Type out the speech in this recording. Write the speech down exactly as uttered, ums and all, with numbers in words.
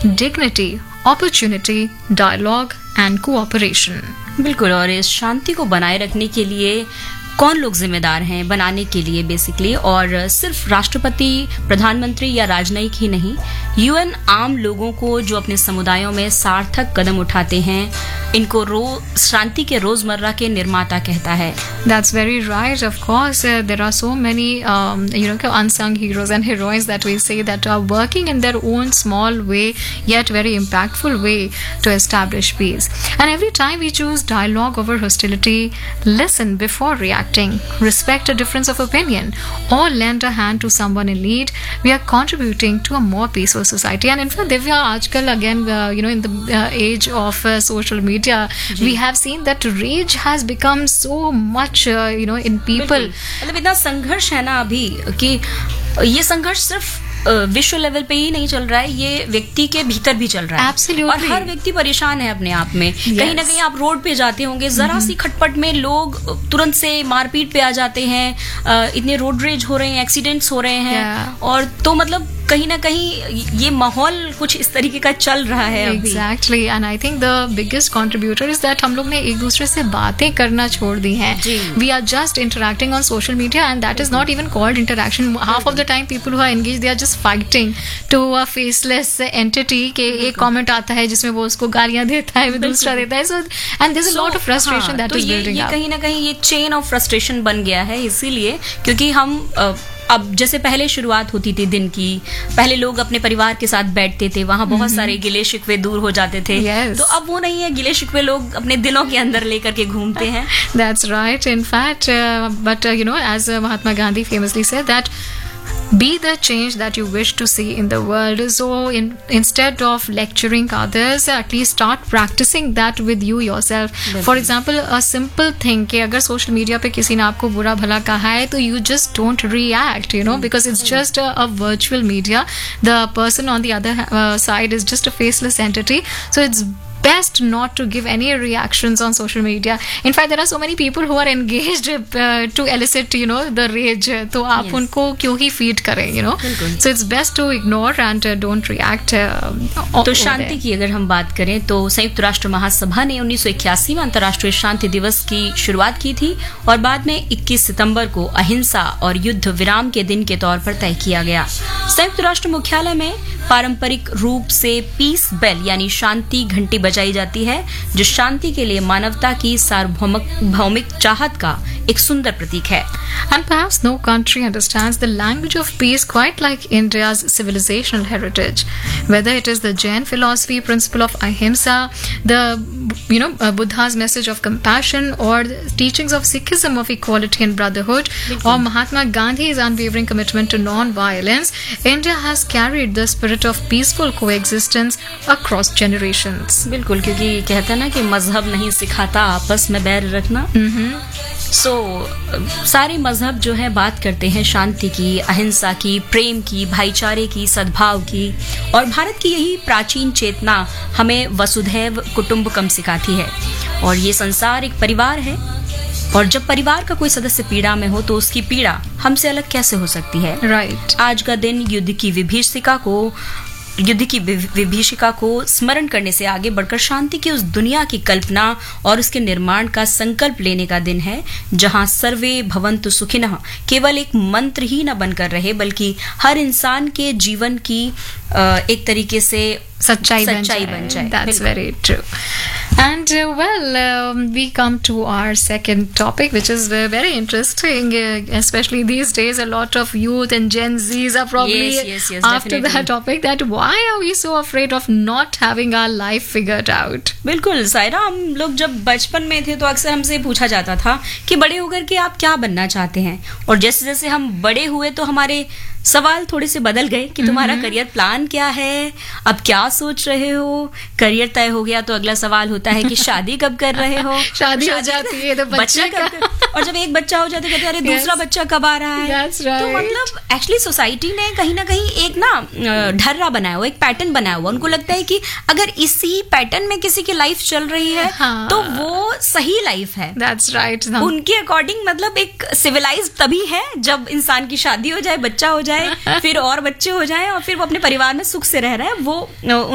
dignity, opportunity, dialogue and cooperation. बिल्कुल, और इस शांति को बनाए रखने के लिए कौन लोग जिम्मेदार हैं बनाने के लिए बेसिकली, और सिर्फ राष्ट्रपति, प्रधानमंत्री या राजनयिक ही नहीं, यूएन आम लोगों को जो अपने समुदायों में सार्थक कदम उठाते हैं, इनको रो शांति के रोजमर्रा के निर्माता कहता है. That's very right. Of course, uh, there are so many, um, you know, unsung heroes and heroines that we say that are working in their own small way, yet very impactful way to establish peace. And every time we choose dialogue over hostility, listen before reacting, respect a difference of opinion, or lend a hand to someone in need, we are contributing to a more peaceful society. And in fact, Divya, aajkal again, uh, you know, in the uh, age of uh, social media, we have seen that rage has become so much Uh, you know, in people. मतलब इतना संघर्ष है ना अभी कि ये संघर्ष सिर्फ विश्व लेवल पे ही नहीं चल रहा है, ये व्यक्ति के भीतर भी चल रहा है. Absolutely. और हर व्यक्ति परेशान है अपने आप में. yes. कहीं ना कहीं आप रोड पे जाते होंगे, जरा सी खटपट में लोग तुरंत से मारपीट पे आ जाते हैं, इतने रोड रेज हो रहे हैं, एक्सीडेंट्स हो रहे हैं. yeah. और तो मतलब कहीं ना कहीं ये माहौल कुछ इस तरीके का चल रहा है अभी. Exactly, and I think the biggest contributor is that हम लोग ने एक दूसरे से बातें करना छोड़ दी हैं. We are just interacting on social media, and that is not even called interaction. Half of the time people who are engaged, they are just fighting to a faceless entity के एक comment आता है जिसमें वो उसको गालियां देता है, दूसरा देता है. So and there's a lot of frustration that is building up. कहीं ना कहीं ये chain of frustration बन गया है, इसीलिए क्योंकि हम अब जैसे पहले शुरुआत होती थी दिन की, पहले लोग अपने परिवार के साथ बैठते थे, वहां बहुत mm-hmm. सारे गिले शिकवे दूर हो जाते थे. yes. तो अब वो नहीं है, गिले शिकवे लोग अपने दिलों के अंदर लेकर के घूमते हैं. That's right. In fact, uh, but uh, you know, as uh, Mahatma Gandhi famously said that be the change that you wish to see in the world. So in, instead of lecturing others, at least start practicing that with you yourself. Definitely. For example, a simple thing कि अगर social media पे किसी ने आपको बुरा भला कहा है तो you just don't react, you know, mm-hmm. because it's just a, a virtual media. The person on the other uh, side is just a faceless entity. So it's best not to give any reactions on social media. In fact, there are so many people who are engaged uh, to elicit, you know, the rage. तो आप yes. उनको क्यों ही feed करें, you know? So it's best to ignore and uh, don't react. Uh, तो शांति की अगर हम बात करें तो संयुक्त राष्ट्र महासभा ने उन्नीस सौ इक्यासी में अंतर्राष्ट्रीय शांति दिवस की शुरुआत की थी, और बाद में इक्कीस सितंबर को अहिंसा और युद्ध विराम के दिन के तौर पर तय किया गया. संयुक्त राष्ट्र मुख्यालय में पारंपरिक रूप से पीस बेल यानी शांति घंटी बजाई जाती है, जो शांति के लिए मानवता की सार्वभौमिक चाहत का एक सुंदर प्रतीक है. And perhaps no country understands the language of peace quite like India's civilizational heritage. Whether it is the Jain philosophy principle of ahimsa, the you know uh, Buddha's message of compassion, or the teachings of Sikhism of equality and brotherhood, mm-hmm. or Mahatma Gandhi's unwavering commitment to non-violence, India has carried the spirit of peaceful coexistence across generations. बिल्कुल, क्योंकि कहते हैं ना कि मजहब नहीं सिखाता आपस में बैर रखना. सो so, सारे मजहब जो है बात करते हैं शांति की, अहिंसा की, प्रेम की, भाईचारे की, सद्भाव की, और भारत की यही प्राचीन चेतना हमें वसुधैव कुटुंबकम सिखाती है. और ये संसार एक परिवार है, और जब परिवार का कोई सदस्य पीड़ा में हो तो उसकी पीड़ा हमसे अलग कैसे हो सकती है. Right right. आज का दिन युद्ध की विभीषिका को युद्ध की विभीषिका को स्मरण करने से आगे बढ़कर शांति की उस दुनिया की कल्पना और उसके निर्माण का संकल्प लेने का दिन है, जहां सर्वे भवन्तु सुखिनः केवल एक मंत्र ही न बनकर रहे, बल्कि हर इंसान के जीवन की एक तरीके से सच्चाई बन जाए. That's very true. And uh, well, um, we come to our second topic, which is uh, very interesting, uh, especially these days. A lot of youth and Gen Zs are probably yes, yes, yes, after definitely. that topic that why are we so afraid of not having our life figured out? बिल्कुल सायरा, हम लोग जब बचपन में थे तो अक्सर हमसे पूछा जाता था कि बड़े होकर के आप क्या बनना चाहते हैं, और जैसे जैसे हम बड़े हुए तो हमारे सवाल थोड़े से बदल गए कि तुम्हारा करियर प्लान क्या है, अब क्या सोच रहे हो. करियर तय हो गया तो अगला सवाल होता है कि शादी कब कर रहे हो. शादी हो जाती है तो बच्चा कब कर, और जब एक बच्चा हो जाता है कहते अरे yes. दूसरा बच्चा कब आ रहा है. That's right. तो मतलब एक्चुअली सोसाइटी ने कहीं ना कहीं एक ना ढर्रा बनाया हुआ, एक पैटर्न बनाया हुआ. उनको लगता है कि अगर इसी पैटर्न में किसी की लाइफ चल रही है हाँ. तो वो सही लाइफ है. That's right. उनके अकॉर्डिंग मतलब एक सिविलाइज तभी है जब इंसान की शादी हो जाए, बच्चा हो जाए, फिर और बच्चे हो जाएं, और फिर वो अपने परिवार में सुख से रह रहा है. वो